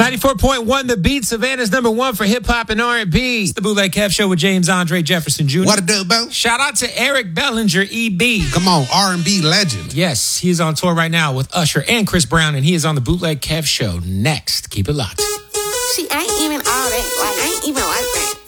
94.1 The Beat, Savannah's number one for hip-hop and R&B. It's the Bootleg Kev Show with James Andre Jefferson Jr. What a do, Bo? Shout out to Eric Bellinger, EB. Come on, R&B legend. Yes, he is on tour right now with Usher and Chris Brown, and he is on the Bootleg Kev Show next. Keep it locked. She ain't even all that. Like, ain't even like that.